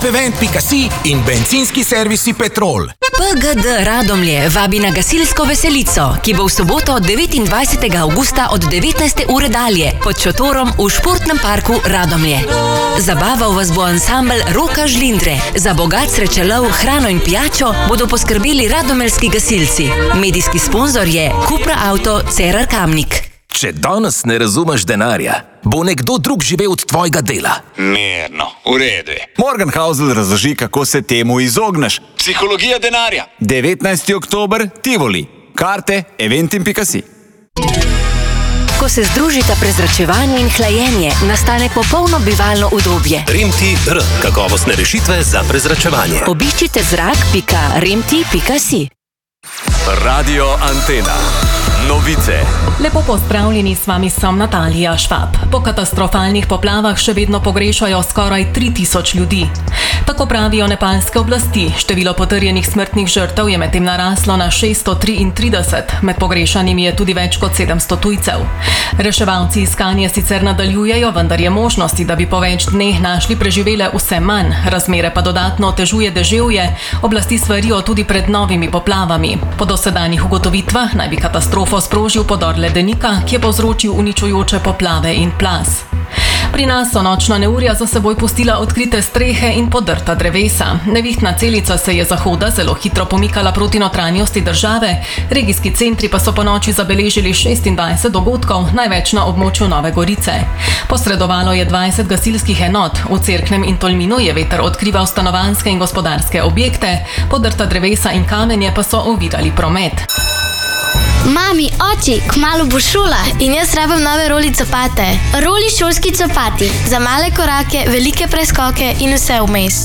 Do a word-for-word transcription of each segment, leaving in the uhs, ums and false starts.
shop event pika si in bencinski servisi Petrol. P G D Radomlje vabi na gasilsko veselico, ki bo v soboto devetindvajsetega avgusta od devetnajste ure dalje pod šotorom v športnem parku Radomlje. Zabaval vas bo ansambel Roka Žlindre. Za bogat srečelov, hrano in pijačo bodo poskrbeli radomeljski gasilci. Medijski sponzor je Cupra Auto Cerar Kamnik. Če danes ne razumeš denarja, bo nekdo drug živel od tvojega dela. Mirno, v redu je. Morgan Housel razloži, kako se temu izogneš. Psihologija denarja. devetnajsti oktober, Tivoli. Karte eventim pika si. Ko se združita prezračevanje in hlajenje, nastane popolno bivalno udobje. Remti R. Kakovostne rešitve za prezračevanje. Obiščite zrak pika remti pika si. Radio Antena. Novice. Lepo pozdravljeni, s vami sem Natalija Švab. Po katastrofalnih poplavah še vedno pogrešajo skoraj tri tisoč ljudi. Tako pravijo nepalske oblasti. Število potrjenih smrtnih žrtev je medtem naraslo na šeststo triintrideset. Med pogrešanimi je tudi več kot sedemsto tujcev. Reševalci iskanje sicer nadaljujejo, vendar je možnosti, da bi po več dneh našli preživele vse manj. Razmere pa dodatno otežuje deževje. Oblasti svarijo tudi pred novimi poplavami. Po dosedanjih ugotovitvah naj bi katastrofo sprožil podor ledenika, ki je povzročil uničujoče poplave in plaz. Pri nas so nočna neurja za seboj pustila odkrite strehe in podrta drevesa. Nevihtna celica se je zahoda zelo hitro pomikala proti notranjosti države, regijski centri pa so po noči zabeležili šestindvajset dogodkov, največ na območju Nove Gorice. Posredovalo je dvajset gasilskih enot. V Cerknem in Tolminu je veter odkrival stanovanjske in gospodarske objekte, podrta drevesa in kamenje pa so ovirali promet. Mami, oči, kmalu bo šola in jaz rabim nove roli copate. Roli šolski copati, za male korake, velike preskoke in vse vmes.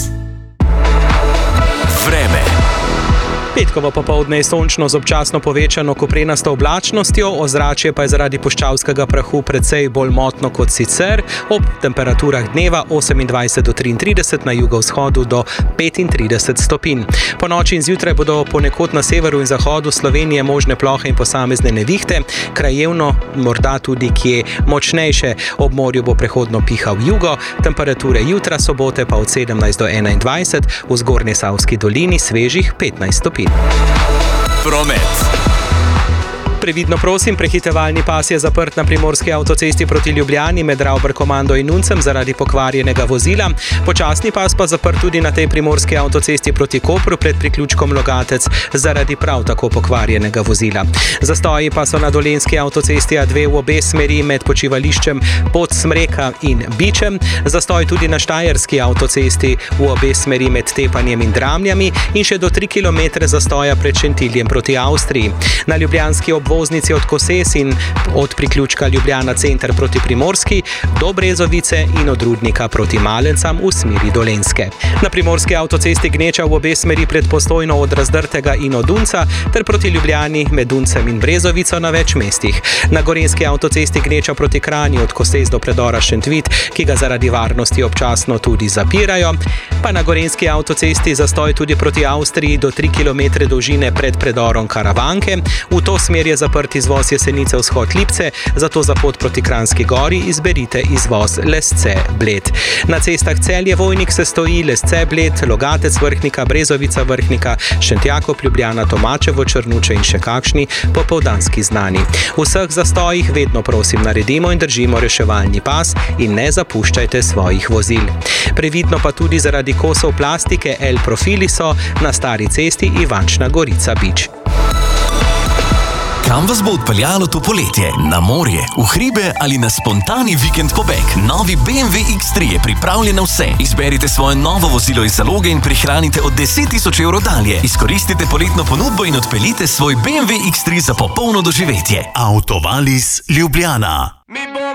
Vreme. Petkovo popoldne je sončno z občasno povečano koprenasto oblačnostjo, ozračje pa je zaradi puščavskega prahu precej bolj motno kot sicer, ob temperaturah dneva osemindvajset do triintrideset, na jugovzhodu do petintrideset stopinj. Po noči in zjutraj bodo ponekod na severu in zahodu Slovenije možne plohe in posamezne nevihte, krajevno morda tudi kje močnejše. Ob morju bo prehodno pihal jugo, temperature jutra sobote pa od sedemnajst do enaindvajset, v Zgornjesavski dolini svežih petnajst stopinj. Promet. Previdno prosim, prehitevalni pas je zaprt na primorski avtocesti proti Ljubljani med Ravbar-Komando in Nuncem zaradi pokvarjenega vozila. Počasni pas pa zaprt tudi na tej primorski avtocesti proti Kopru pred priključkom Logatec zaradi prav tako pokvarjenega vozila. Zastoji pa so na dolenjski avtocesti A dve v obe smeri med počivališčem Podsmreka in Bičem, zastoj tudi na štajerski avtocesti v obe smeri med Tepanjem in Dramljami in še do tri kilometre zastoja pred Šentiljem proti Avstriji. Na ljubljanski obvoznici od Koses in od priključka Ljubljana center proti Primorski do Brezovice in od Rudnika proti Malencam v smeri Dolenjske. Na primorski avtocesti gneča v obe smeri pred Postojno od Razdrtega in od Dunca ter proti Ljubljani med Duncem in Brezovico na več mestih. Na gorenjski avtocesti gneča proti Kranju od Koses do predora Šentvit, ki ga zaradi varnosti občasno tudi zapirajo, pa na gorenjski avtocesti zastoj tudi proti Avstriji do tri kilometre dolžine pred predorom Karavanke. V to smer je zaprt izvoz Jesenice vzhod Lipce, zato za pot proti Kranjski gori izberite izvoz Lesce-Bled. Na cestah Celje-Vojnik se stoji Lesce-Bled, Logatec Vrhnika, Brezovica Vrhnika, Šentjakov, Ljubljana, Tomačevo, Črnuče in še kakšni popoldanski znani. V vseh zastojih vedno prosim naredimo in držimo reševalni pas in ne zapuščajte svojih vozil. Previdno pa tudi zaradi kosov plastike El Profiliso na stari cesti Ivančna Gorica-Bič. Kam vas bo odpeljalo to poletje? Na morje, v hribe ali na spontani vikend pobeg? Novi B M W X tri je pripravljen na vse. Izberite svoje novo vozilo iz zaloge in prihranite od deset tisoč evrov dalje. Izkoristite poletno ponudbo in odpeljite svoj B M W X tri za popolno doživetje. Autovalis Ljubljana.